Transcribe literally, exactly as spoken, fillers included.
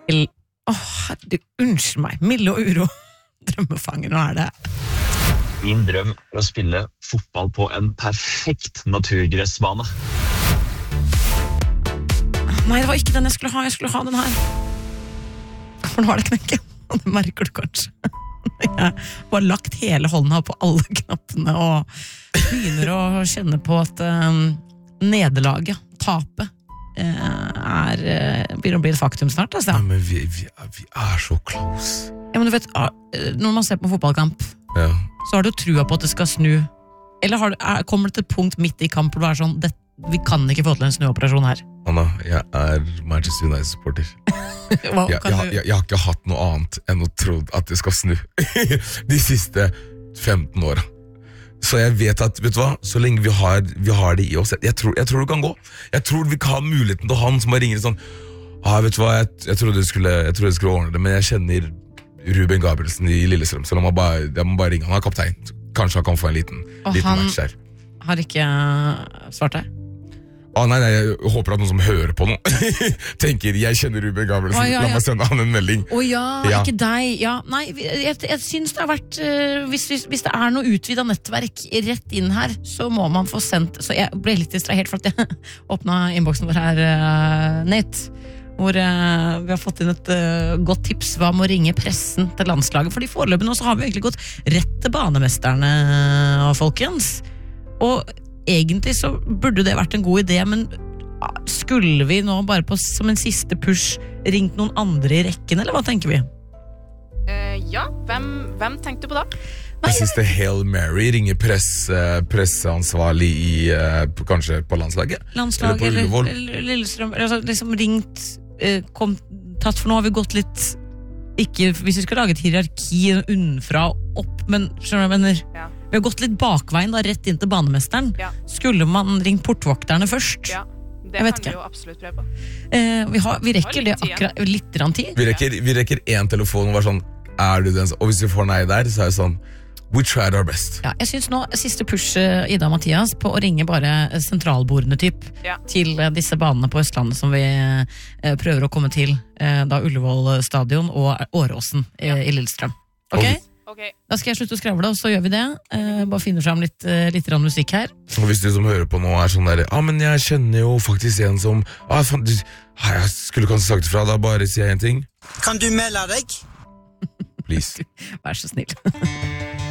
til Åh, herregud, unnskyld meg, Mille og Uro drømmefanger, nå er det Min drøm er å spille fotball på en perfekt naturgressbane. Nei, det var ikke den jeg skulle ha, jeg skulle ha den her. For nå er det knekket, og det merker du kanskje. Jeg har lagt hele hånda på alle knappene, og begynner å kjenne på at um, nederlaget, tapet, uh, er, uh, begynner å bli et faktum snart. Altså. Ja, men vi, vi, vi er så close. Ja, men du vet, når man ser på fotballkamp, Ja. så har du trua på at det skal snu. Eller har du, er, kommer det til et punkt midt i kamp hvor du er sånn, det, vi kan ikke få til en snuoperasjon her. Anna, jeg er Manchester United-supporter. Hva, Jeg, kan jeg, du... jeg, jeg har ikke hatt noe annet enn å tro at det skal snu de siste femten åra. Så jeg vet at, vet du hva, så lenge vi har, vi har det i oss, jeg tror, jeg tror det kan gå. Jeg tror vi kan ha muligheten til han som bare ringer sånn, ah, vet du hva, jeg, jeg trodde jeg skulle, jeg trodde jeg skulle ordne det, men jeg kjenner Ruben Gabrielsen i Lillestrøm, så la meg bare, jeg må bare ringe, han er kaptein. Kanskje han kan få en liten, Og liten han match der. har ikke svart deg? Ah, nei, nei, jeg håper at noen som hører på noe tenker, jeg kjenner Ruben Gabrielsen, Ah, ja, la ja. meg sende han en melding. Å ja, Ja. ikke deg. Ja, nei, jeg, jeg synes det har vært uh, hvis, hvis, hvis det er noe utvidet nettverk rett inn her, så må man få sendt. Så jeg ble litt distrahert for at jeg åpnet innboksen vår her, uh, Nate, hvor uh, vi har fått inn et uh, godt tips hva med å ringe pressen til landslaget. Fordi foreløpig nå så har vi egentlig gått rett til banemesterne, uh, folkens. Og egentlig så burde det vært en god idé, men skulle vi nå bare på, som en siste push ringt noen andre i rekken, eller hva tenker vi? Uh, ja, hvem, hvem tenkte du på da? Nei, Jeg synes det er Hail Mary ringer press, eh, presseansvarlig i, eh, på, kanskje på landslaget. landslaget Eller på eller, Ullevål. eller Lillestrøm, eller altså liksom ringt, eh, kom, tatt, for nå har vi gått litt, ikke hvis vi skal lage et hierarki unnfra og opp, men skjønner du hva jeg mener? Ja. Vi har gått litt bakveien da, rett inn til banemesteren. Ja. Skulle man ringt portvokterne først? Ja, det Jeg vet kan ikke. vi jo absolutt prøve på. Eh, vi, har, vi rekker Har det litt tid, ja. akkurat, litt grann tid. Vi rekker, vi rekker en telefon og var sånn, er du den som, og hvis vi får nei der, så er det sånn, we tried our best. Ja, jeg synes nå, siste push, eh, Ida og Mathias, på å ringe bare sentralbordene typ, Ja. til eh, disse banene på Østlandet som vi eh, prøver å komme til, eh, da Ullevål stadion og Åråsen eh, Ja. i Lillestrøm. Ok? Og- Ok, Da skal jeg slutte å skravle, og så gjør vi det. Eh, bare finner frem litt, eh, litt rann musikk her. Og hvis du som hører på nå er sånn der, ah, men jeg kjenner jo faktisk en som, ah, fan, du, ah, jeg skulle kanskje sagt fra, da bare sier jeg en ting. Kan du melde deg? Please. Vær så snill.